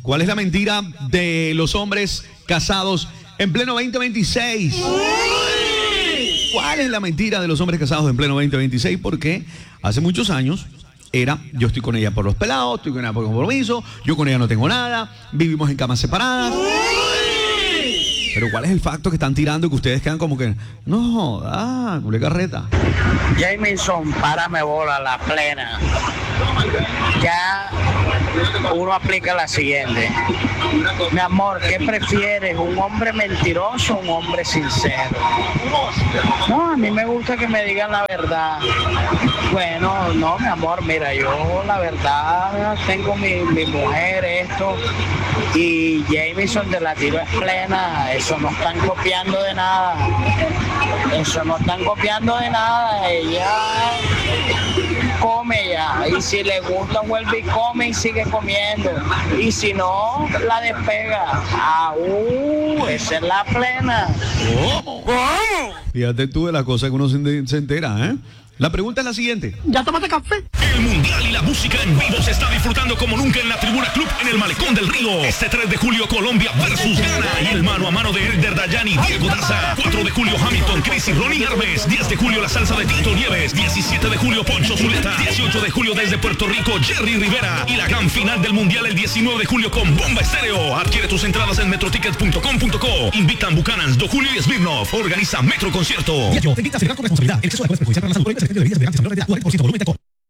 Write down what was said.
¿Cuál es la mentira de los hombres casados en pleno 2026? ¿Cuál es la mentira de los hombres casados en pleno 2026? Porque hace muchos años era, yo estoy con ella por los pelados, estoy con ella por compromiso, yo con ella no tengo nada, vivimos en camas separadas. Pero ¿cuál es el facto que están tirando que ustedes quedan como que, no, culé carreta? Jameson, párame bola, la plena. Ya uno aplica la siguiente. Mi amor, ¿qué prefieres? ¿Un hombre mentiroso o un hombre sincero? No, a mí me gusta que me digan la verdad. Bueno, no, mi amor, mira, yo la verdad tengo mi mujer, esto, y Jameson de la tiro es plena. Eso no están copiando de nada. Eso no están copiando de nada. Ella come ya. Y si le gusta, vuelve y come y sigue comiendo. Y si no, la despega. Esa es la plena. ¿Cómo? Fíjate tú de las cosas que uno se entera, ¿eh? La pregunta es la siguiente. ¿Ya tomaste café? El mundial y la música en vivo se está disfrutando como nunca en la Tribuna Club en el Malecón del Río. Este 3 de julio Colombia versus Ghana y el mano a mano de Elder Dayani y Diego Daza. 4 de julio Hamilton, Chris y Ronnie Hermes. 10 de julio la salsa de Tito Nieves. 17 de julio Poncho Zuleta. 18 de julio desde Puerto Rico Jerry Rivera. Y la gran final del mundial el 19 de julio con Bomba Estéreo. Adquiere tus entradas en metrotickets.com.co. Invitan Buchanans, Do Julio y Smirnoff. Organiza Metro Concierto. Te invita a celebrar con responsabilidad. El exceso de alcohol es perjudicial para la salud. Por ello, se debe beber antes de beber de 40% volumen de alcohol.